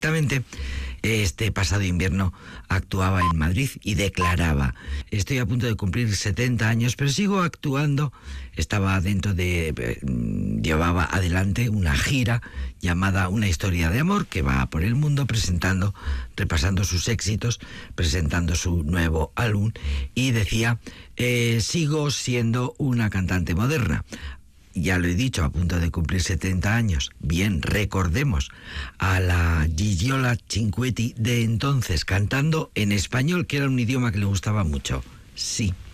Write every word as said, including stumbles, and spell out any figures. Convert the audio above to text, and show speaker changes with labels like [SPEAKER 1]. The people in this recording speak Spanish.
[SPEAKER 1] Exactamente, este pasado invierno actuaba en Madrid y declaraba: estoy a punto de cumplir setenta años, pero sigo actuando. Estaba dentro de... llevaba adelante una gira llamada Una historia de amor, que va por el mundo presentando, repasando sus éxitos, presentando su nuevo álbum, y decía, eh, sigo siendo una cantante moderna. Ya lo he dicho, a punto de cumplir setenta años. Bien, recordemos a la Gigiola Cinquetti de entonces, cantando en español, que era un idioma que le gustaba mucho. Sí.